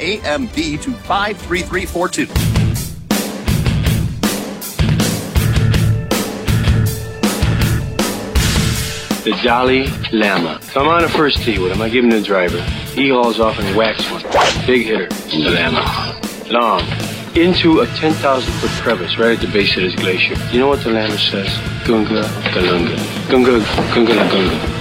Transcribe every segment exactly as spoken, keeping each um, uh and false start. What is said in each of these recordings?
A M B to five three three four two. The Jolly Llama. So I'm on a first tee with him. I give him the driver. He hauls off and whacks one. Big hitter. The Llama. Long. Into a ten thousand foot crevice right at the base of this glacier. You know what the Llama says? Gunga Galunga. Gunga Gunga Gunga.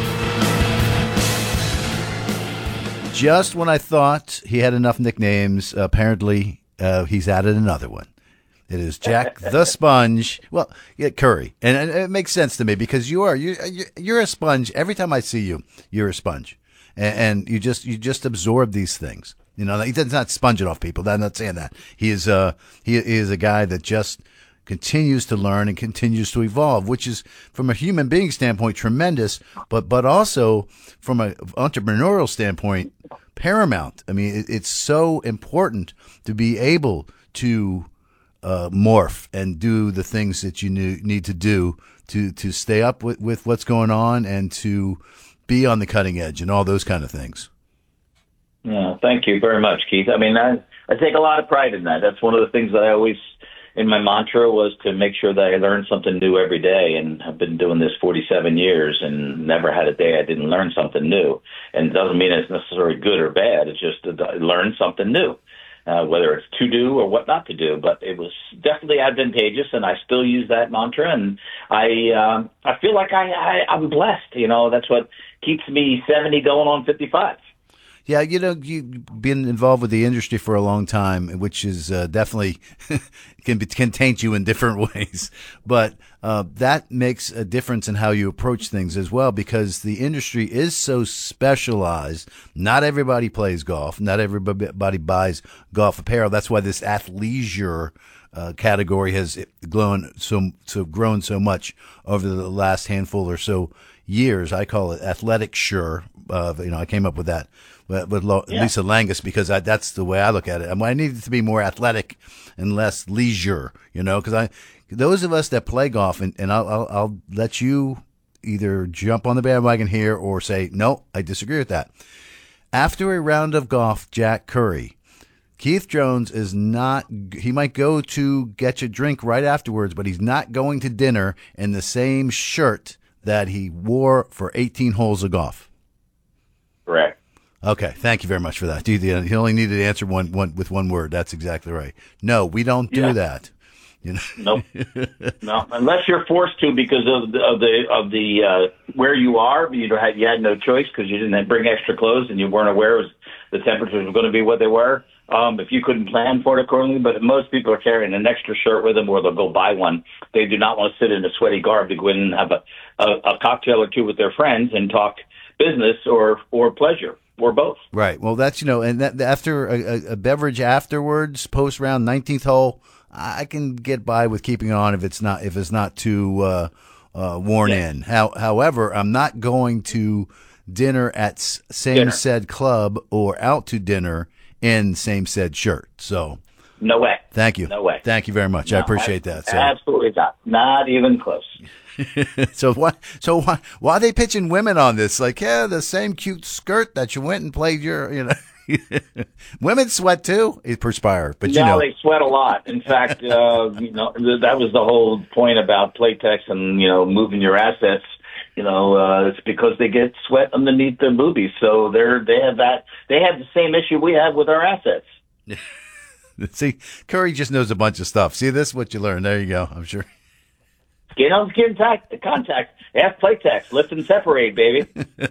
Just when I thought he had enough nicknames, apparently uh, he's added another one. It is Jack the Sponge. Well, yeah, Curry, and, and it makes sense to me because you are you you're a sponge. Every time I see you, you're a sponge, and, and you just you just absorb these things. You know, he does not sponge it off people. I'm not saying that. He is uh he, he is a guy that just continues to learn and continues to evolve, which is from a human being standpoint tremendous, but but also from an entrepreneurial standpoint paramount. I mean, it, it's so important to be able to Uh, morph and do the things that you knew, need to do to, to stay up with, with what's going on and to be on the cutting edge and all those kind of things. Yeah, thank you very much, Keith. I mean, I, I take a lot of pride in that. That's one of the things that I always, in my mantra, was to make sure that I learn something new every day. And I've been doing this forty-seven years and never had a day I didn't learn something new. And it doesn't mean it's necessarily good or bad. It's just to learn something new. Uh, whether it's to do or what not to do, but it was definitely advantageous, and I still use that mantra. And I, um, I feel like I, I, I'm blessed. You know, that's what keeps me seventy going on fifty-five. Yeah, you know, you've been involved with the industry for a long time, which is uh, definitely can be, can taint you in different ways. But uh, that makes a difference in how you approach things as well, because the industry is so specialized. Not everybody plays golf. Not everybody buys golf apparel. That's why this athleisure uh, category has grown so so grown so much over the last handful or so years. I call it athletic sure. Uh, you know, I came up with that. With yeah. Lisa Langus, because I, that's the way I look at it. I, mean, I need it to be more athletic and less leisure, you know, because I, those of us that play golf, and, and I'll, I'll, I'll let you either jump on the bandwagon here or say, no, I disagree with that. After a round of golf, Jack Curry, Keith Jones is not, he might go to get you a drink right afterwards, but he's not going to dinner in the same shirt that he wore for eighteen holes of golf. Correct. Okay, thank you very much for that. You, you only needed to answer one, one with one word. That's exactly right. No, we don't do yeah. that. You know? Nope. No, unless you're forced to because of the of the of the uh, where you are. You had you had no choice because you didn't bring extra clothes and you weren't aware it was, the temperatures were going to be what they were. Um, if you couldn't plan for it accordingly, but most people are carrying an extra shirt with them, or they'll go buy one. They do not want to sit in a sweaty garb to go in and have a, a, a cocktail or two with their friends and talk business or or pleasure. Or both. Right. Well, that's, you know, and that, after a, a beverage afterwards, post round, nineteenth hole, I can get by with keeping it on if it's not if it's not too uh, uh, worn yeah. in. How, however, I'm not going to dinner at same dinner. said club or out to dinner in same said shirt. So no way. Thank you. No way. Thank you very much. No, I appreciate I, that. So. Absolutely not. Not even close. so why so why why are they pitching women on this? Like, yeah, the same cute skirt that you went and played your, you know. Women sweat too. It perspire, but no, you know they sweat a lot. In fact, uh, you know, that was the whole point about Playtex and, you know, moving your assets. You know, uh, it's because they get sweat underneath their boobies. So they're they have that they have the same issue we have with our assets. See, Curry just knows a bunch of stuff. See, this is what you learn. There you go. I'm sure. Skin on skin contact, contact. Ask Playtex. Lift and separate, baby.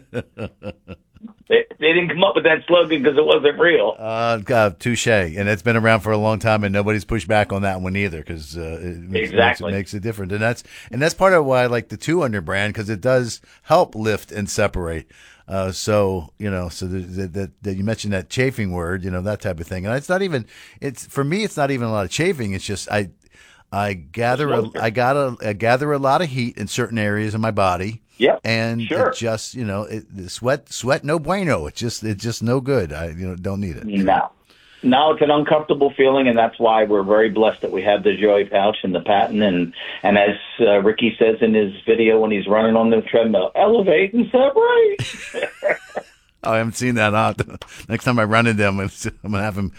they, they didn't come up with that slogan because it wasn't real. Uh, God, touche. And it's been around for a long time, and nobody's pushed back on that one either because uh, it, makes, exactly. it makes it different. And that's and that's part of why I like the two under brand, because it does help lift and separate. Uh, so, you know, so that, that, that you mentioned that chafing word, you know, that type of thing. And it's not even, it's, for me, it's not even a lot of chafing. It's just, I, I gather, a, I got a, I gather a lot of heat in certain areas of my body. Yeah. And sure. it just, you know, it, the sweat, sweat, no bueno. It's just, it's just no good. I, you know, don't need it. No. No, it's an uncomfortable feeling, and that's why we're very blessed that we have the Joey pouch and the patent. And, and as uh, Ricky says in his video when he's running on the treadmill, elevate and separate. Oh, I haven't seen that out. Next time I run into him, I'm going to have him